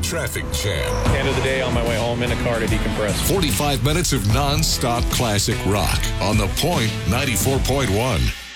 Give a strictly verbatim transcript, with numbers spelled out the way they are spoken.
Traffic Jam. End of the day on my way home in a car to decompress. forty-five minutes of non-stop classic rock on The Point ninety-four point one.